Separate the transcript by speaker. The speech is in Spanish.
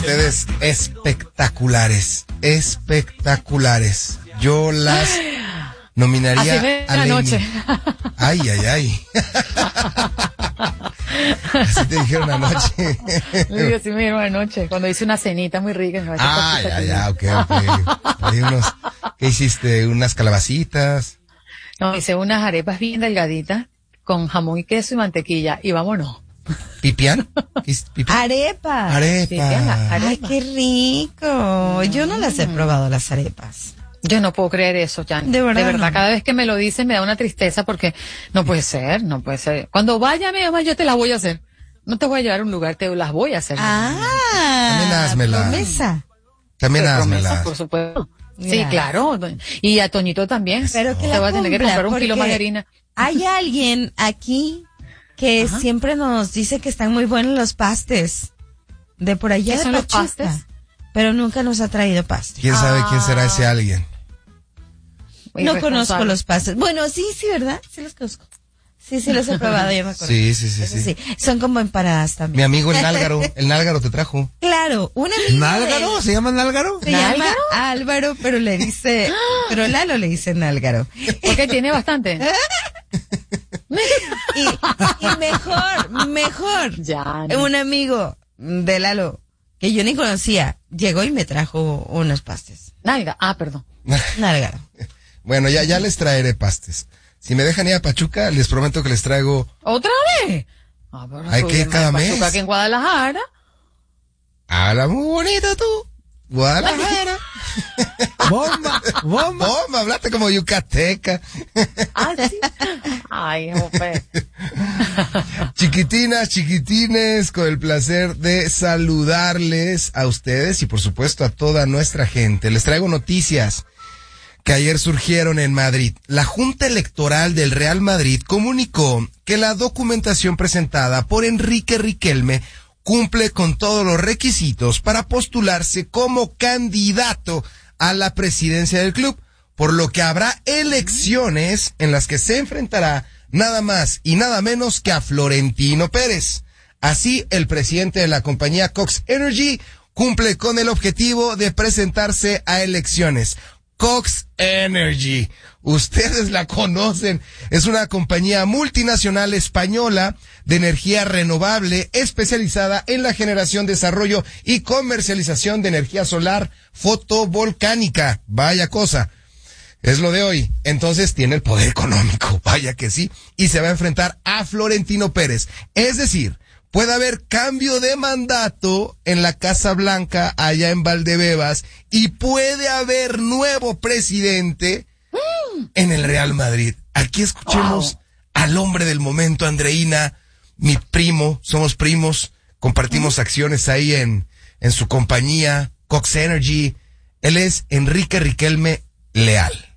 Speaker 1: Ustedes espectaculares, espectaculares. Yo las nominaría a Lenny. Noche. Ay, ay, ay. Así te dijeron anoche.
Speaker 2: Sí, así me dijeron anoche, cuando hice una cenita muy rica.
Speaker 1: Ya, ok. Hay ¿qué hiciste? ¿Unas calabacitas?
Speaker 2: No, hice unas arepas bien delgaditas, con jamón y queso y mantequilla, y vámonos.
Speaker 1: ¿Pipián?
Speaker 3: Arepa. Ay, qué rico. Yo no las he probado, las arepas.
Speaker 2: Yo no puedo creer eso, Jan. De verdad, no. Cada vez que me lo dicen me da una tristeza porque no puede ser. Cuando vaya mi mamá, yo te las voy a hacer. No te voy a llevar a un lugar, te las voy a hacer.
Speaker 1: También házmelas.
Speaker 3: Promesa.
Speaker 1: También házmelas.
Speaker 2: Por supuesto. Sí, claro. Y a Toñito también.
Speaker 3: Pero que
Speaker 2: te voy a tener que comprar un kilo más de harina.
Speaker 3: Hay alguien aquí que siempre nos dice que están muy buenos los pastes. De por allá de Pachuca. ¿Los pastes? Pero nunca nos ha traído pastes.
Speaker 1: ¿Quién sabe quién será ese alguien?
Speaker 3: No conozco los pastes. Bueno, sí, ¿verdad? Sí los conozco. Sí, los he probado, ya me acuerdo.
Speaker 1: Sí.
Speaker 3: Son como empanadas también.
Speaker 1: Mi amigo el Nálgaro te trajo.
Speaker 3: Claro, un amigo.
Speaker 1: ¿Nálgaro? ¿Se llama Nálgaro?
Speaker 3: Se llama Álvaro, pero Lalo le dice Nálgaro.
Speaker 2: Porque tiene bastante.
Speaker 3: y mejor.
Speaker 2: Ya.
Speaker 3: Un amigo de Lalo, que yo ni conocía, llegó y me trajo unos pastes.
Speaker 2: Perdón.
Speaker 3: Nálgaro.
Speaker 1: Bueno, ya les traeré pastes. Si me dejan ir a Pachuca, les prometo que les traigo...
Speaker 2: ¿Otra vez?
Speaker 1: Hay que ir cada mes.
Speaker 2: Pachuca, aquí en Guadalajara.
Speaker 1: Habla muy bonito tú. Guadalajara. Bomba, hablaste como yucateca.
Speaker 2: Sí. Ay, jope.
Speaker 1: Chiquitinas, chiquitines, con el placer de saludarles a ustedes y por supuesto a toda nuestra gente. Les traigo noticias que ayer surgieron en Madrid. La Junta Electoral del Real Madrid comunicó que la documentación presentada por Enrique Riquelme cumple con todos los requisitos para postularse como candidato a la presidencia del club, por lo que habrá elecciones en las que se enfrentará nada más y nada menos que a Florentino Pérez. Así, el presidente de la compañía Cox Energy cumple con el objetivo de presentarse a elecciones. Cox Energy, ustedes la conocen, es una compañía multinacional española de energía renovable especializada en la generación, desarrollo y comercialización de energía solar fotovolcánica. Vaya cosa, es lo de hoy. Entonces tiene el poder económico, vaya que sí, y se va a enfrentar a Florentino Pérez. Es decir, puede haber cambio de mandato en la Casa Blanca allá en Valdebebas y puede haber nuevo presidente en el Real Madrid. Aquí escuchemos al hombre del momento, Andreina, mi primo, somos primos, compartimos acciones ahí en su compañía, Cox Energy. Él es Enrique Riquelme Leal.